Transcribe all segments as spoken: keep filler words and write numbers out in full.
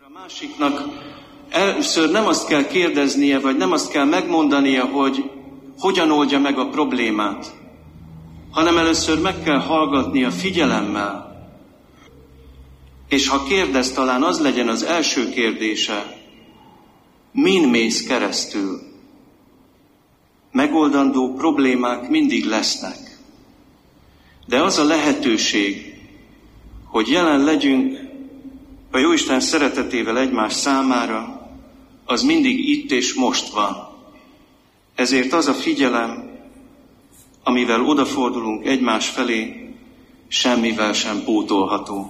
A másiknak először nem azt kell kérdeznie, vagy nem azt kell megmondania, hogy hogyan oldja meg a problémát, hanem először meg kell hallgatnia figyelemmel. És ha kérdez, talán az legyen az első kérdése, min mész keresztül? Megoldandó problémák mindig lesznek. De az a lehetőség, hogy jelen legyünk a Jóisten szeretetével egymás számára, az mindig itt és most van. Ezért az a figyelem, amivel odafordulunk egymás felé, semmivel sem pótolható.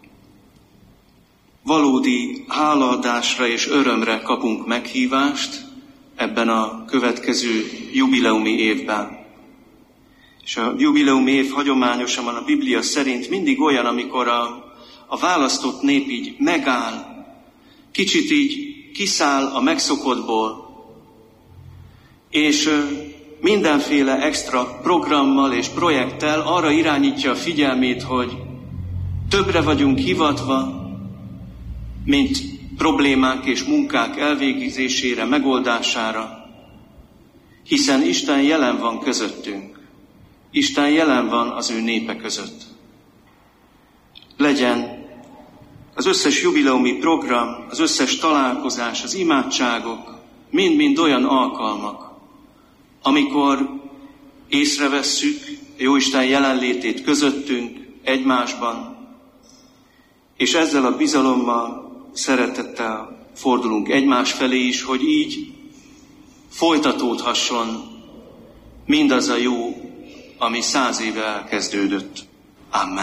Valódi hálaadásra és örömre kapunk meghívást ebben a következő jubileumi évben. És a jubileumi év hagyományosan a Biblia szerint mindig olyan, amikor a, a választott nép így megáll, kicsit így kiszáll a megszokottból, és mindenféle extra programmal és projekttel arra irányítja a figyelmét, hogy többre vagyunk hivatva, mint problémák és munkák elvégzésére, megoldására, hiszen Isten jelen van közöttünk. Isten jelen van az ő népe között. Legyen az összes jubileumi program, az összes találkozás, az imádságok, mind-mind olyan alkalmak, amikor észrevesszük Jóisten jelenlétét közöttünk, egymásban, és ezzel a bizalommal, szeretettel fordulunk egymás felé is, hogy így folytatódhasson mindaz a jó, ami száz éve elkezdődött. Amen.